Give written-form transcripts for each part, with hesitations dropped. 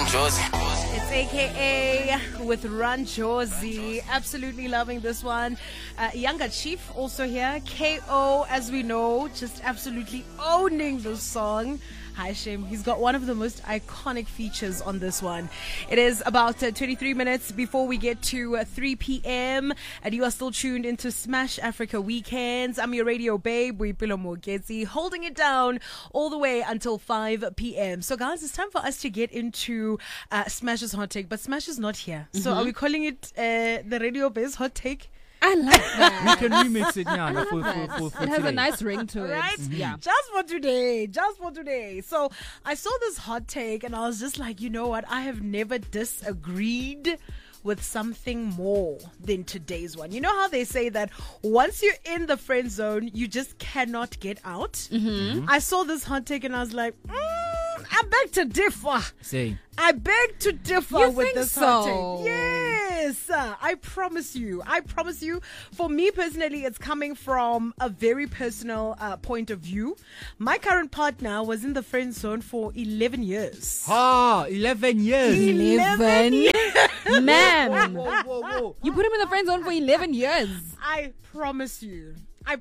Run Josie. It's AKA with Run Josie. Absolutely loving this one. Younger Chief also here. KO, as we know, just absolutely owning this song. Hi, Shem. He's got one of the most iconic features on this one. It is about 23 minutes before we get to 3 p.m. and you are still tuned into Smash Africa Weekends. I'm your radio babe, Boipelo Mogezi, holding it down all the way until 5 p.m. So, guys, it's time for us to get into Smash's Hot Take, but Smash is not here. So, are we calling it the radio base Hot Take? I like that. We can remix it now. It has a nice ring to it. Right? Yeah. Just for today. So I saw this hot take and I was just like, you know what? I have never disagreed with something more than today's one. You know how they say that once you're in the friend zone, you just cannot get out? Mm-hmm. I saw this hot take and I was like, I beg to differ. Same. I beg to differ You with think this so? hot take. Yes, I promise you. For me personally, it's coming from a very personal point of view. My current partner was in the friend zone for 11 years. 11 years. 11? Ma'am. Whoa. You put him in the friend zone for 11 years. I promise you,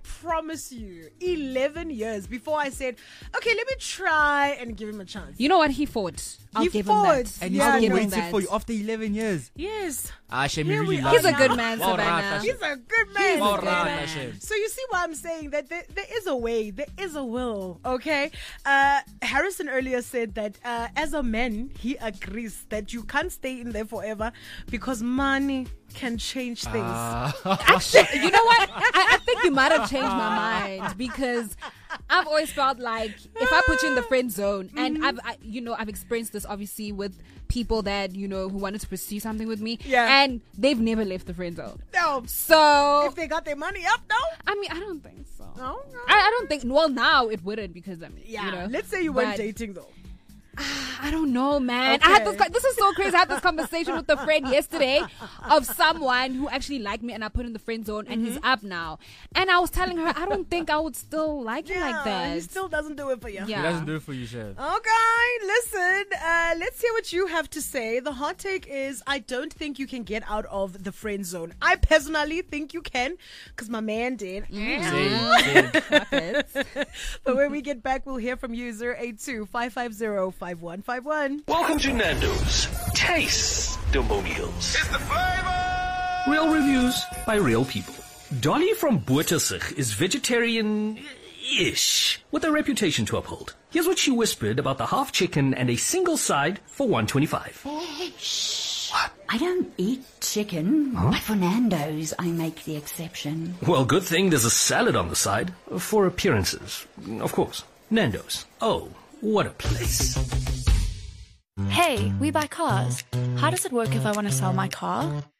11 years before I said, okay, let me try and give him a chance. You know what? He fought. I'll He give fought. him that. And Yeah, he's no. waited that. for you after 11 years. Yes. Shem, Here you we really are love He's a now. good man, Well Savannah. done, He's a good man. Well done, Hashem. So you see why I'm saying that there is a way, there is a will, okay? Harrison earlier said that as a man, he agrees that you can't stay in there forever because money can change things. Actually, you know what? I think you might have changed my mind because I've always felt like if I put you in the friend zone, and I've experienced this obviously with people that who wanted to pursue something with me, and they've never left the friend zone. No. So If they got their money up, though? I mean, I don't think so. No. I don't think. Well, now it wouldn't because Yeah. Let's say you weren't but- dating, though. I don't know, man. Okay. I had this is so crazy. I had this conversation with a friend yesterday of someone who actually liked me and I put in the friend zone and he's up now. And I was telling her, I don't think I would still like you like that. He still doesn't do it for you. Yeah. He doesn't do it for you, Shem. Okay, listen, let's hear what you have to say. The hot take is, I don't think you can get out of the friend zone. I personally think you can, because my man did. Same. But when we get back, we'll hear from you, 082-550-5151. Welcome to Nando's Taste-Testimonials. It's the flavor! Real reviews by real people. Dolly from Boertersig is vegetarian-ish, with a reputation to uphold. Here's what she whispered about the half chicken and a single side for $1.25. I don't eat chicken, but for Nando's, I make the exception. Well, good thing there's a salad on the side, for appearances. Of course. Nando's. Oh, what a place. Hey, we buy cars. How does it work if I want to sell my car?